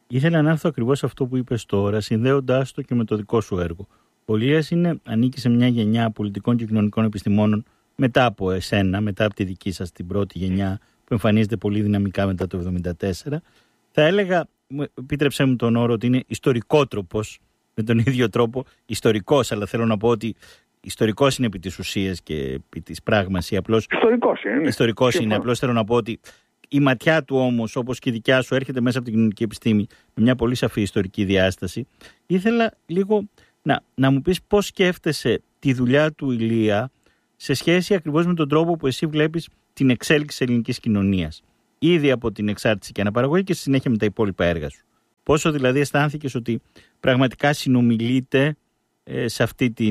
Ήθελα να έρθω ακριβώς σε αυτό που είπες τώρα, συνδέοντάς το και με το δικό σου έργο. Ο Ηλίας ανήκει σε μια γενιά πολιτικών και κοινωνικών επιστημόνων μετά από εσένα, μετά από τη δική σας την πρώτη γενιά που εμφανίζεται πολύ δυναμικά μετά το 1974. Θα έλεγα, επίτρεψέ μου τον όρο, ότι είναι ιστορικότροπος, με τον ίδιο τρόπο ιστορικός, αλλά θέλω να πω ότι ιστορικός είναι επί της ουσίας και επί της πράγμας. Ιστορικός είναι. Απλώς θέλω να πω ότι η ματιά του όμως, όπως και η δικιά σου, έρχεται μέσα από την κοινωνική επιστήμη με μια πολύ σαφή ιστορική διάσταση. Ήθελα λίγο να μου πεις πώς σκέφτεσαι τη δουλειά του Ηλία σε σχέση ακριβώς με τον τρόπο που εσύ βλέπεις την εξέλιξη της ελληνικής κοινωνίας. Ήδη από την εξάρτηση και αναπαραγωγή και στη συνέχεια με τα υπόλοιπα έργα σου. Πόσο δηλαδή αισθάνθηκες ότι πραγματικά συνομιλείτε σε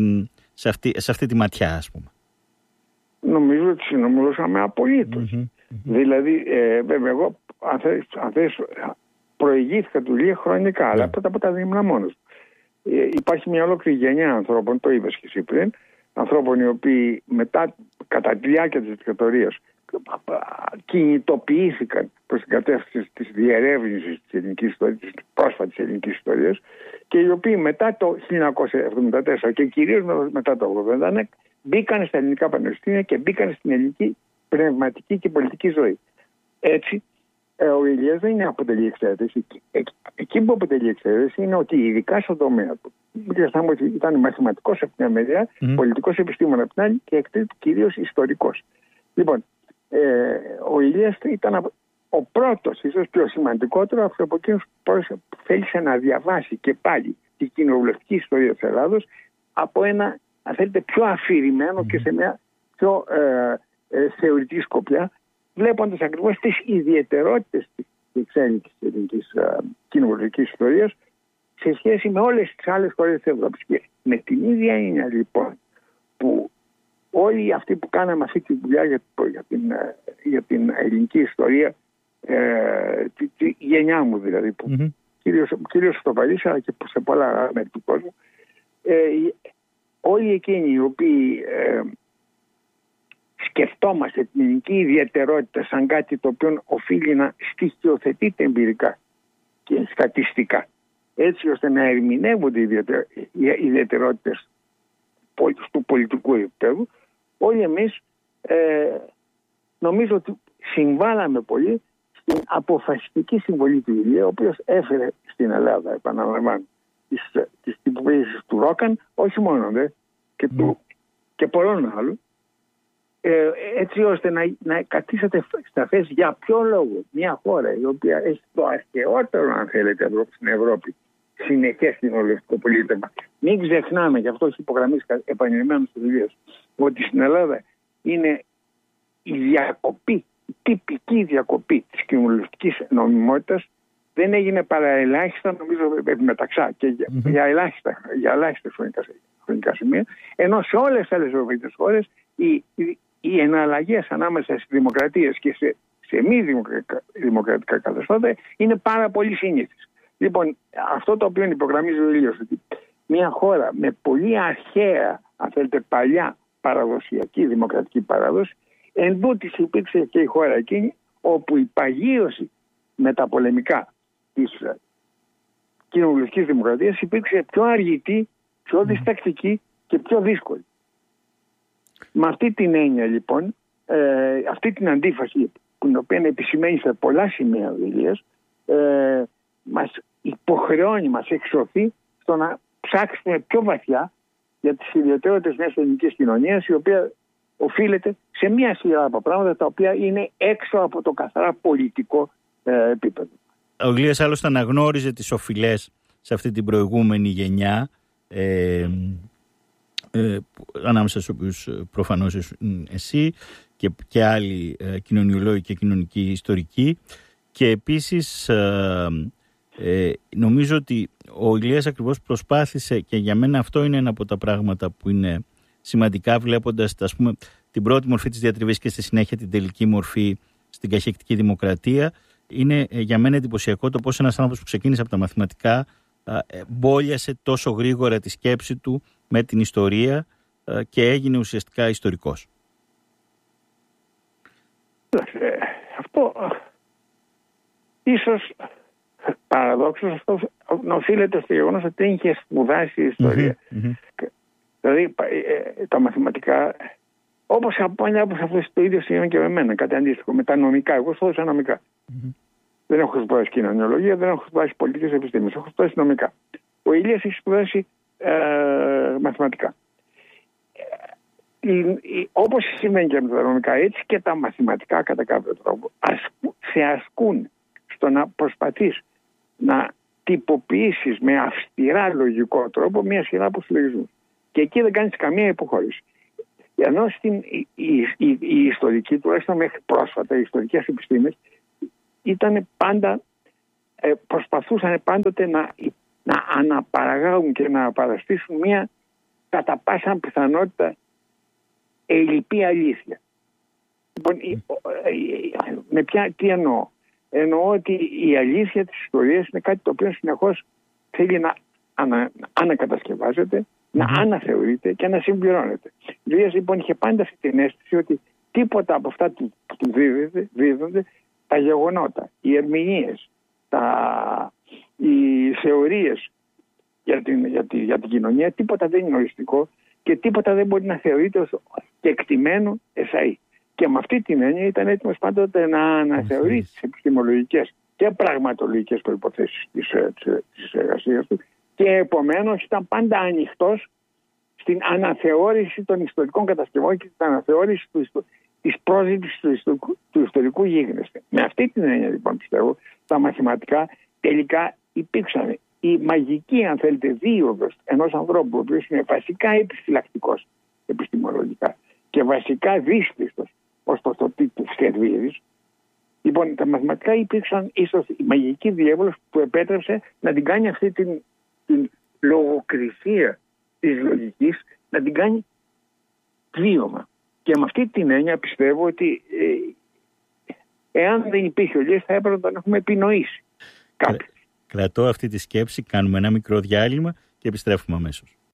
αυτή τη ματιά, ας πούμε? Νομίζω ότι συνομιλούσαμε απολύτως. Δηλαδή, βέβαια, εγώ αν θες, προηγήθηκα του Ηλία χρονικά, αλλά πρώτα απ' όλα δεν ήμουν μόνος. Υπάρχει μια ολόκληρη γενιά ανθρώπων, το είπες και εσύ πριν, ανθρώπων οι οποίοι κατά τη διάρκεια της δικτατορίας κινητοποιήθηκαν προς την κατεύθυνση της διερεύνησης της ελληνικής ιστορίας, της πρόσφατης ελληνικής ιστορίας, και οι οποίοι μετά το 1974 και κυρίως μετά το 1980 μπήκαν στα ελληνικά πανεπιστήμια και μπήκαν στην ελληνική πνευματική και πολιτική ζωή. Έτσι, ο Ηλίας δεν αποτελεί εξαίρεση. Εκεί που αποτελεί εξαίρεση είναι ότι ειδικά στον τομέα του, ήταν μαθηματικός από την μια μεριά, πολιτικός επιστήμονα από την άλλη και εκ τρίτου κυρίως ιστορικός. Λοιπόν, ο Ηλίας ήταν ο πρώτος, ίσως πιο σημαντικότερο, από εκείνους που θέλησε να διαβάσει και πάλι την κοινοβουλευτική ιστορία της Ελλάδος από ένα, αν θέλετε, πιο αφηρημένο και σε μια πιο θεωρητική σκοπιά, βλέποντας ακριβώς τις ιδιαιτερότητες της εξέλιξης της ελληνικής κοινοβουλευτικής ιστορίας σε σχέση με όλες τις άλλες χώρες της Ευρώπης. Και με την ίδια έννοια, λοιπόν, που όλοι αυτοί που κάναμε αυτή τη δουλειά για την ελληνική ιστορία, τη γενιά μου δηλαδή, που κυρίως στο Παρίσι αλλά και σε πολλά μέρη του κόσμου, όλοι εκείνοι οι οποίοι σκεφτόμαστε την ελληνική ιδιαιτερότητα σαν κάτι το οποίο οφείλει να στοιχειοθετείται εμπειρικά και στατιστικά, έτσι ώστε να ερμηνεύονται οι ιδιαιτερότητες του πολιτικού επίπεδου, όλοι εμείς νομίζω ότι συμβάλαμε πολύ στην αποφασιστική συμβολή του Ηλία, ο οποίος έφερε στην Ελλάδα, επαναλαμβάνω, τις τυποποίησεις του Ρόκαν, όχι μόνο και πολλών άλλων, έτσι ώστε να καθίσατε στα θέση για ποιο λόγο μια χώρα η οποία έχει το αρχαιότερο, αν θέλετε, στην Ευρώπη συνεχές κοινοβουλευτικό πολίτευμα. Μην ξεχνάμε, γι' αυτό έχει υπογραμμίσει επανειλημμένως στις δουλειές, ότι στην Ελλάδα είναι η τυπική διακοπή της κοινοβουλευτικής νομιμότητας δεν έγινε παρά ελάχιστα, νομίζω, μεταξά και για ελάχιστα χρονικά σημεία, ενώ σε όλες τις άλλες ευρωπαϊκές χώρες οι εναλλαγές ανάμεσα στις δημοκρατίες και σε μη δημοκρατικά καθεστώτα είναι πάρα πολύ σύνηθες. Λοιπόν, αυτό το οποίο υπογραμμίζει ο Ηλίας, ότι μια χώρα με πολύ αρχαία, αν θέλετε, παλιά παραδοσιακή δημοκρατική παράδοση, εν τούτης υπήρξε και η χώρα εκείνη όπου η παγίωση μεταπολεμικά της κοινοβουλευτικής δημοκρατίας υπήρξε πιο αργητή, πιο διστακτική και πιο δύσκολη. Με αυτή την έννοια, λοιπόν, αυτή την αντίφαση, την οποία επισημαίνει σε πολλά σημεία ο Ηλίας, μας υποχρεώνει, μας εξωθεί στο να ψάξουμε πιο βαθιά για τις ιδιαιτερότητες μιας ελληνικής κοινωνίας, η οποία οφείλεται σε μια σειρά από πράγματα τα οποία είναι έξω από το καθαρά πολιτικό επίπεδο. Ο Ηλίας άλλωστε αναγνώριζε τις οφειλές σε αυτή την προηγούμενη γενιά, ανάμεσα στους οποίους προφανώς εσύ και άλλοι κοινωνιολόγοι και κοινωνικοί ιστορικοί, και επίσης νομίζω ότι ο Ηλίας ακριβώς προσπάθησε, και για μένα αυτό είναι ένα από τα πράγματα που είναι σημαντικά, βλέποντας, ας πούμε, την πρώτη μορφή της διατριβής και στη συνέχεια την τελική μορφή στην καχεκτική δημοκρατία. Είναι για μένα εντυπωσιακό το πώς ένας άνθρωπος που ξεκίνησε από τα μαθηματικά μπόλιασε τόσο γρήγορα τη σκέψη του με την ιστορία και έγινε ουσιαστικά ιστορικός. Αυτό ίσως παραδόξως αυτό οφείλεται στο γεγονός ότι δεν είχε σπουδάσει η ιστορία. Δηλαδή τα μαθηματικά, όπως αυτό το ίδιο σημαίνει και με εμένα, κάτι αντίστοιχο. Με τα νομικά, εγώ σπούδασα νομικά. Δεν έχω σπουδάσει κοινωνιολογία, δεν έχω σπουδάσει πολιτικές επιστήμες, έχω σπουδάσει νομικά. Ο Ηλίας έχει σπουδάσει μαθηματικά. Όπως συμβαίνει και με τα νομικά, έτσι και τα μαθηματικά κατά κάποιο τρόπο σε ασκούν στο να προσπαθείς να τυποποιήσεις με αυστηρά λογικό τρόπο μια σειρά από συλλογισμούς. Και εκεί δεν κάνεις καμία υποχώρηση. Ενώ η ιστορική, τουλάχιστον μέχρι πρόσφατα, οι ιστορικές επιστήμες ήταν πάντα, προσπαθούσαν πάντοτε να αναπαραγάγουν και να παραστήσουν μια κατά πάσα πιθανότητα ελλειπή αλήθεια. Λοιπόν, τι εννοώ. Εννοώ ότι η αλήθεια της ιστορίας είναι κάτι το οποίο συνεχώς θέλει να ανακατασκευάζεται, να αναθεωρείται και να συμπληρώνεται. Ηλίας λοιπόν είχε πάντα αυτή την αίσθηση ότι τίποτα από αυτά που του δίδονται, τα γεγονότα, οι ερμηνείες, οι θεωρίες για την κοινωνία, τίποτα δεν είναι οριστικό και τίποτα δεν μπορεί να θεωρείται ως κεκτημένο εσαΐ. Και με αυτή την έννοια ήταν έτοιμος πάντοτε να αναθεωρεί τις επιστημολογικές και πραγματολογικές προϋποθέσεις της εργασίας του και επομένως ήταν πάντα ανοιχτός στην αναθεώρηση των ιστορικών κατασκευών και στην αναθεώρηση της πρόσδυτης του ιστορικού γίγνεσθε. Με αυτή την έννοια λοιπόν πιστεύω τα μαθηματικά τελικά υπήρξαν η μαγική, αν θέλετε, δίωδος ενός ανθρώπου ο οποίος είναι βασικά επιφυλακτικός επιστημολογικά και βασικά δύσπιστος ως προς το τι του σχεδίρεις. Λοιπόν, τα μαθηματικά υπήρξαν ίσως η μαγική διάβολος που επέτρεψε να την κάνει αυτή την λογοκρισία της λογικής, να την κάνει βίωμα. Και με αυτή την έννοια πιστεύω ότι εάν δεν υπήρχε ο Ηλίας θα έπρεπε να τον έχουμε επινοήσει κάποιος. Κρατώ αυτή τη σκέψη, κάνουμε ένα μικρό διάλειμμα και επιστρέφουμε αμέσως.